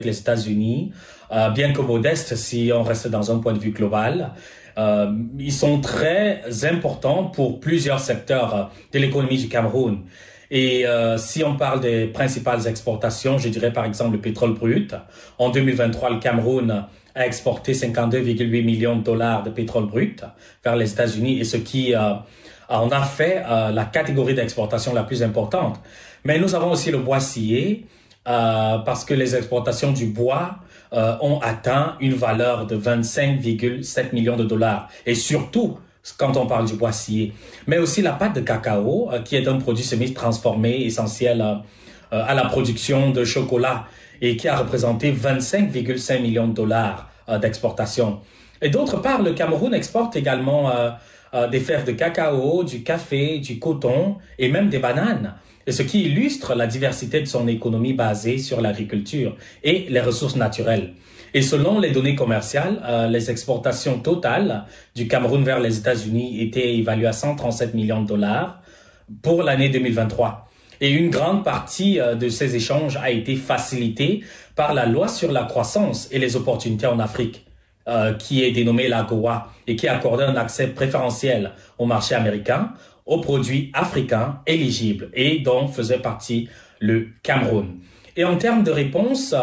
les États-Unis, bien que modestes si on reste dans un point de vue global, ils sont très importants pour plusieurs secteurs de l'économie du Cameroun. Et si on parle des principales exportations, je dirais par exemple le pétrole brut. En 2023, le Cameroun a exporté 52,8 millions de dollars de pétrole brut vers les États-Unis, et ce qui en a fait la catégorie d'exportation la plus importante. Mais nous avons aussi le bois scié, parce que les exportations du bois ont atteint une valeur de 25,7 millions de dollars. Et surtout, quand on parle du bois scié, mais aussi la pâte de cacao, qui est un produit semi-transformé essentiel à la production de chocolat et qui a représenté 25,5 millions de dollars d'exportation. Et d'autre part, le Cameroun exporte également des fèves de cacao, du café, du coton et même des bananes. Et ce qui illustre la diversité de son économie basée sur l'agriculture et les ressources naturelles. Et selon les données commerciales, les exportations totales du Cameroun vers les États-Unis étaient évaluées à 137 millions de dollars pour l'année 2023. Et une grande partie de ces échanges a été facilitée par la loi sur la croissance et les opportunités en Afrique, qui est dénommée l'AGOA et qui accordait un accès préférentiel au marché américain, aux produits africains éligibles, et dont faisait partie le Cameroun. Et en termes de réponse,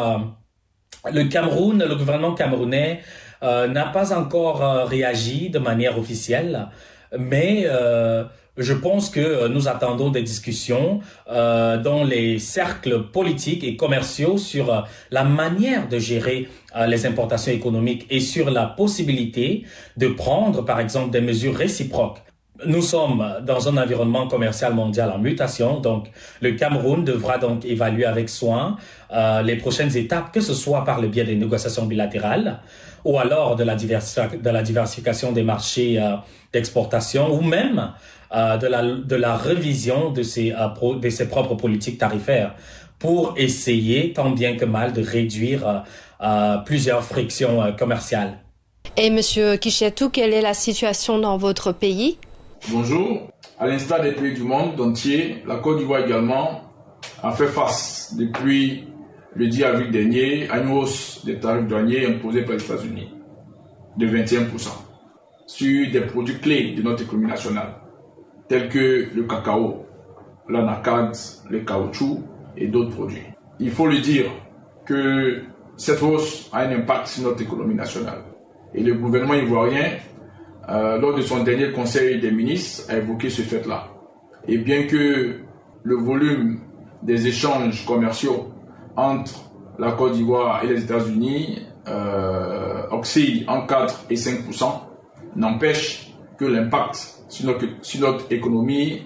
le gouvernement camerounais n'a pas encore réagi de manière officielle, mais je pense que nous attendons des discussions dans les cercles politiques et commerciaux sur la manière de gérer les importations économiques et sur la possibilité de prendre, par exemple, des mesures réciproques. Nous sommes dans un environnement commercial mondial en mutation, donc le Cameroun devra donc évaluer avec soin les prochaines étapes, que ce soit par le biais des négociations bilatérales ou alors de la diversification des marchés d'exportation, ou même de la révision de ses propres politiques tarifaires pour essayer tant bien que mal de réduire plusieurs frictions commerciales. Et Monsieur Kishetou, quelle est la situation dans votre pays? Bonjour. À l'instar des pays du monde entier, la Côte d'Ivoire également a fait face depuis le 10 avril dernier à une hausse des tarifs douaniers imposés par les États-Unis de 21% sur des produits clés de notre économie nationale, tels que le cacao, l'anacarde, le caoutchouc et d'autres produits. Il faut le dire que cette hausse a un impact sur notre économie nationale. Et le gouvernement ivoirien, lors de son dernier conseil des ministres, a évoqué ce fait-là. Et bien que le volume des échanges commerciaux entre la Côte d'Ivoire et les États-Unis oscille en 4 et 5%, n'empêche que l'impact sur notre économie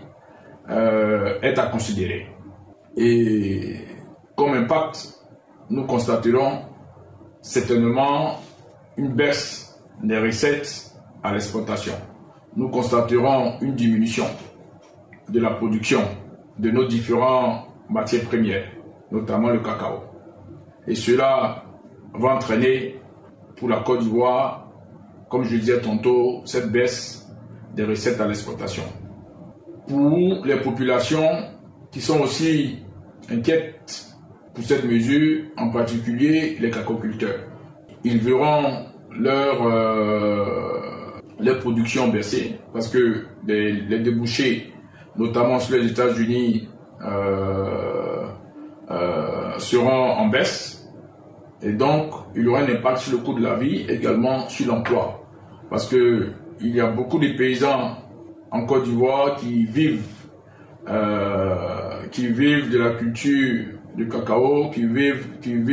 est à considérer. Et comme impact, nous constaterons certainement une baisse des recettes à l'exportation. Nous constaterons une diminution de la production de nos différentes matières premières, notamment le cacao. Et cela va entraîner pour la Côte d'Ivoire, comme je le disais tantôt, cette baisse des recettes à l'exportation. Pour les populations qui sont aussi inquiètes pour cette mesure, en particulier les cacaoculteurs, ils verront leur production baisser parce que les débouchés, notamment sur les États-Unis, seront en baisse. Et donc, il y aura un impact sur le coût de la vie, également sur l'emploi. Parce que il y a beaucoup de paysans en Côte d'Ivoire qui vivent de la culture du cacao, qui vivent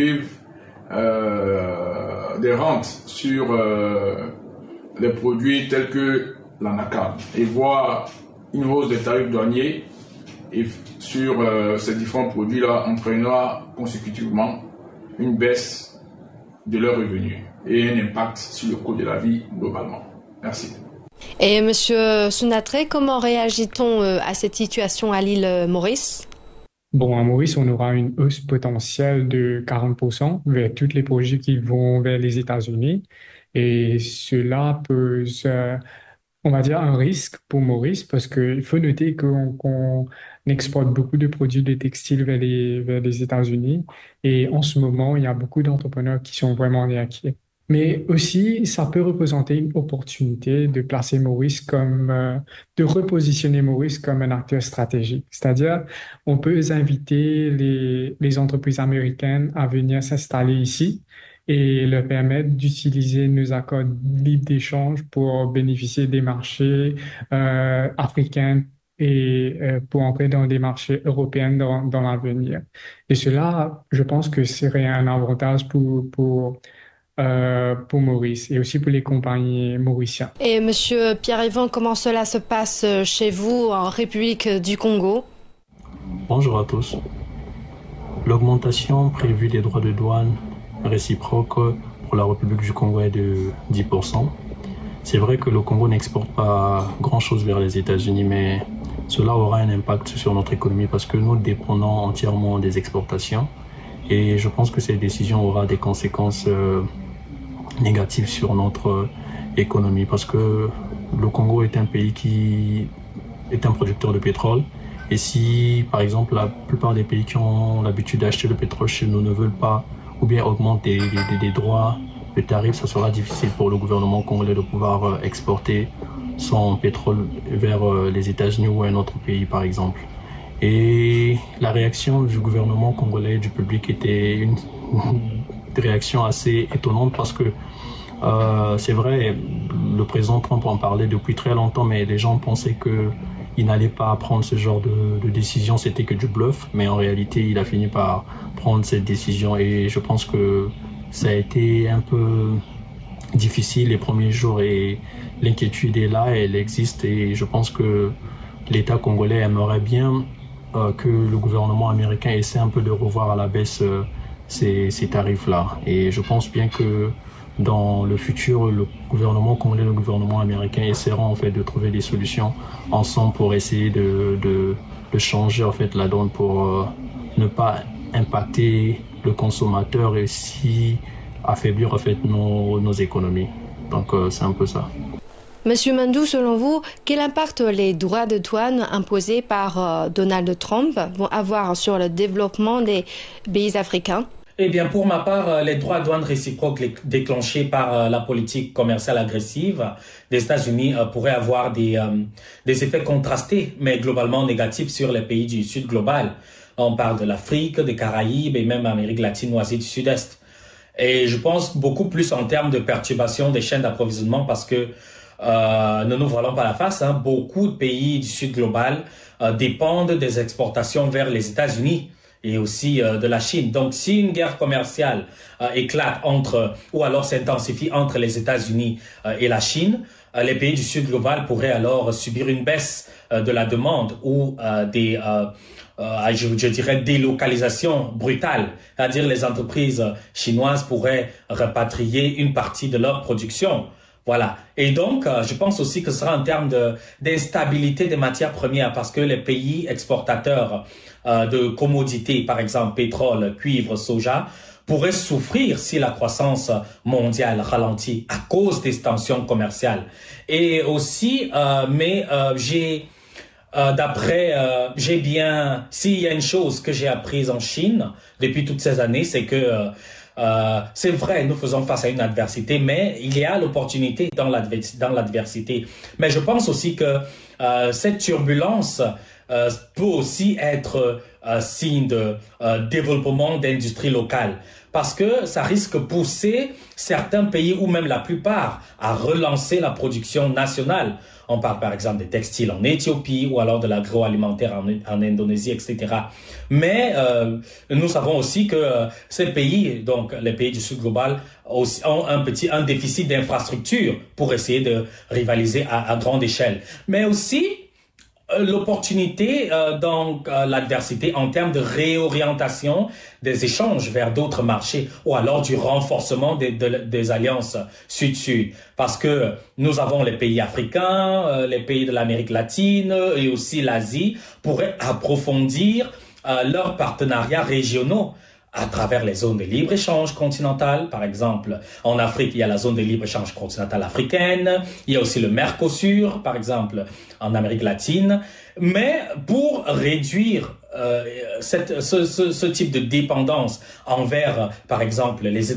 des rentes sur les produits tels que l'anacarde, et voir une hausse des tarifs douaniers et sur ces différents produits-là entraînera consécutivement une baisse de leurs revenus et un impact sur le coût de la vie globalement. Merci. Et Monsieur Sunatré, comment réagit-on à cette situation à l'île Maurice? Bon, à Maurice, on aura une hausse potentielle de 40% vers tous les projets qui vont vers les États-Unis. Et cela pose on va dire, un risque pour Maurice parce qu'il faut noter qu'on exporte beaucoup de produits de textiles vers les États-Unis et en ce moment, il y a beaucoup d'entrepreneurs qui sont vraiment inquiets. Mais aussi, ça peut représenter une opportunité de placer Maurice comme, de repositionner Maurice comme un acteur stratégique. C'est-à-dire, on peut inviter les entreprises américaines à venir s'installer ici et leur permettre d'utiliser nos accords libres d'échange pour bénéficier des marchés africains et pour entrer dans des marchés européens dans l'avenir. Et cela, je pense que serait un avantage pour Maurice et aussi pour les compagnies mauriciennes. Et Monsieur Pierre-Yvan, comment cela se passe chez vous en République du Congo? Bonjour à tous. L'augmentation prévue des droits de douane réciproques pour la République du Congo est de 10%. C'est vrai que le Congo n'exporte pas grand-chose vers les États-Unis, mais cela aura un impact sur notre économie parce que nous dépendons entièrement des exportations. Et je pense que cette décision aura des conséquences négatives sur notre économie parce que le Congo est un pays qui est un producteur de pétrole. Et si, par exemple, la plupart des pays qui ont l'habitude d'acheter le pétrole chez nous ne veulent pas ou bien augmentent des droits de tarifs, ça sera difficile pour le gouvernement congolais de pouvoir exporter son pétrole vers les États-Unis ou un autre pays, par exemple. Et la réaction du gouvernement congolais et du public était une réaction assez étonnante parce que c'est vrai, le président Trump en parlait depuis très longtemps, mais les gens pensaient qu'il n'allait pas prendre ce genre de décision, c'était que du bluff, mais en réalité, il a fini par prendre cette décision et je pense que ça a été un peu difficile les premiers jours et l'inquiétude est là, elle existe et je pense que l'État congolais aimerait bien que le gouvernement américain essaie un peu de revoir à la baisse ces tarifs-là. Et je pense bien que dans le futur, le gouvernement congolais et le gouvernement américain essaieront en fait de trouver des solutions ensemble pour essayer de changer en fait la donne pour ne pas impacter le consommateur et aussi affaiblir en fait nos économies. Donc c'est un peu ça. Monsieur Mandou, selon vous, quel impact les droits de douane imposés par Donald Trump vont avoir sur le développement des pays africains? Eh bien, pour ma part, les droits de douane réciproques déclenchés par la politique commerciale agressive des États-Unis pourraient avoir des effets contrastés, mais globalement négatifs sur les pays du Sud global. On parle de l'Afrique, des Caraïbes et même Amérique latine ou Asie du Sud-Est. Et je pense beaucoup plus en termes de perturbation des chaînes d'approvisionnement parce que ne nous voilons pas la face, hein, beaucoup de pays du Sud global dépendent des exportations vers les États-Unis et aussi de la Chine. Donc, si une guerre commerciale éclate ou alors s'intensifie entre les États-Unis et la Chine, les pays du Sud global pourraient alors subir une baisse de la demande ou je dirais délocalisation brutale. C'est-à-dire les entreprises chinoises pourraient repatrier une partie de leur production. Voilà. Et donc, je pense aussi que ce sera en termes d'instabilité des matières premières parce que les pays exportateurs de commodités, par exemple pétrole, cuivre, soja, pourraient souffrir si la croissance mondiale ralentit à cause des tensions commerciales. Et aussi, s'il y a une chose que j'ai apprise en Chine depuis toutes ces années, c'est que c'est vrai, nous faisons face à une adversité, mais il y a l'opportunité dans l'adversité. Mais je pense aussi que cette turbulence peut aussi être signe de développement d'industrie locale. Parce que ça risque de pousser certains pays ou même la plupart à relancer la production nationale. On parle par exemple des textiles en Éthiopie ou alors de l'agroalimentaire en Indonésie, etc. Mais nous savons aussi que ces pays, donc les pays du Sud global, ont un déficit d'infrastructure pour essayer de rivaliser à grande échelle. Mais aussi l'opportunité dans l'adversité en termes de réorientation des échanges vers d'autres marchés ou alors du renforcement des alliances Sud-Sud. Parce que nous avons les pays africains, les pays de l'Amérique latine et aussi l'Asie pourraient approfondir leurs partenariats régionaux à travers les zones de libre-échange continentales. Par exemple, en Afrique, il y a la zone de libre-échange continentale africaine. Il y a aussi le Mercosur, par exemple, en Amérique latine. Mais pour réduire ce type de dépendance envers, par exemple, les